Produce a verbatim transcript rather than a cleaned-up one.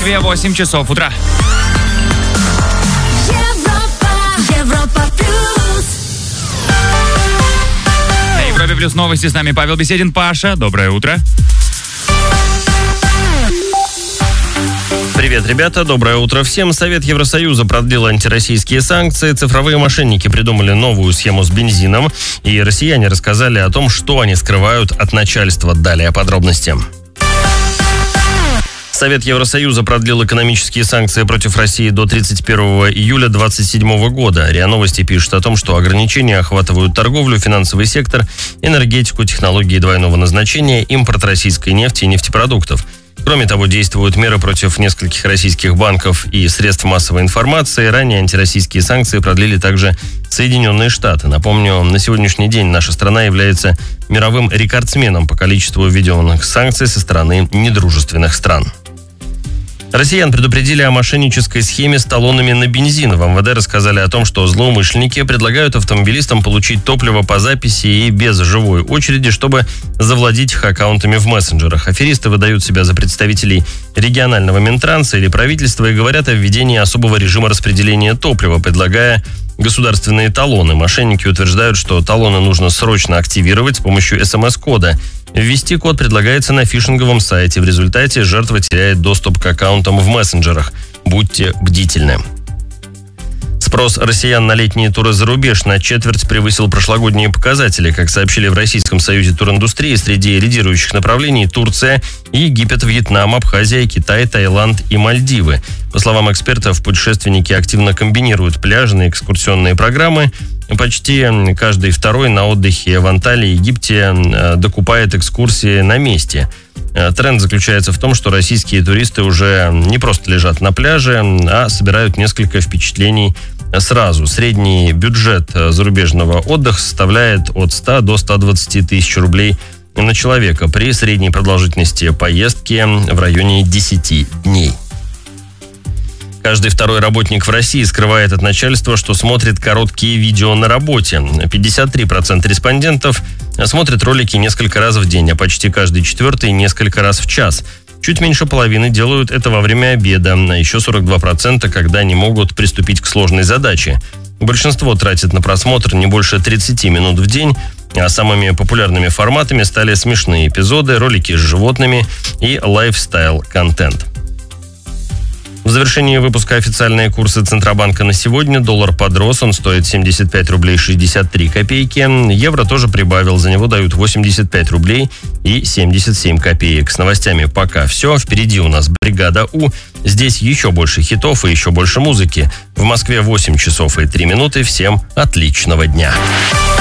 Москве восемь часов утра. Европа, Европа плюс. На Европе плюс новости. С нами Павел Беседин. Паша, доброе утро. Привет, ребята, доброе утро всем. Совет Евросоюза продлил антироссийские санкции. Цифровые мошенники придумали новую схему с бензином. И россияне рассказали о том, что они скрывают от начальства. Далее подробности. Совет Евросоюза продлил экономические санкции против России до тридцать первого июля две тысячи двадцать седьмого года. РИА Новости пишет о том, что ограничения охватывают торговлю, финансовый сектор, энергетику, технологии двойного назначения, импорт российской нефти и нефтепродуктов. Кроме того, действуют меры против нескольких российских банков и средств массовой информации. Ранее антироссийские санкции продлили также Соединенные Штаты. Напомню, на сегодняшний день наша страна является мировым рекордсменом по количеству введенных санкций со стороны недружественных стран. Россиян предупредили о мошеннической схеме с талонами на бензин. В МВД рассказали о том, что злоумышленники предлагают автомобилистам получить топливо по записи и без живой очереди, чтобы завладеть их аккаунтами в мессенджерах. Аферисты выдают себя за представителей регионального Минтранса или правительства и говорят о введении особого режима распределения топлива, предлагая государственные талоны. Мошенники утверждают, что талоны нужно срочно активировать с помощью эс эм эс-кода. Ввести код предлагается на фишинговом сайте. В результате жертва теряет доступ к аккаунтам в мессенджерах. Будьте бдительны. Спрос россиян на летние туры за рубеж на четверть превысил прошлогодние показатели. Как сообщили в Российском союзе туриндустрии, среди лидирующих направлений Турция, Египет, Вьетнам, Абхазия, Китай, Таиланд и Мальдивы. По словам экспертов, путешественники активно комбинируют пляжные экскурсионные программы. Почти каждый второй на отдыхе в Анталии, Египте, докупает экскурсии на месте. Тренд заключается в том, что российские туристы уже не просто лежат на пляже, а собирают несколько впечатлений сразу. Средний бюджет зарубежного отдыха составляет от ста до ста двадцати тысяч рублей на человека при средней продолжительности поездки в районе десяти дней. Каждый второй работник в России скрывает от начальства, что смотрит короткие видео на работе. пятьдесят три процента респондентов смотрят ролики несколько раз в день, а почти каждый четвертый несколько раз в час. Чуть меньше половины делают это во время обеда, а еще сорок два процента, когда не могут приступить к сложной задаче. Большинство тратит на просмотр не больше тридцати минут в день, а самыми популярными форматами стали смешные эпизоды, ролики с животными и лайфстайл-контент. В завершении выпуска официальные курсы Центробанка на сегодня. Доллар подрос, он стоит семьдесят пять рублей шестьдесят три копейки. Евро тоже прибавил, за него дают восемьдесят пять рублей и семьдесят семь копеек. С новостями пока все. Впереди у нас бригада У. Здесь еще больше хитов и еще больше музыки. В Москве восемь часов и три минуты. Всем отличного дня.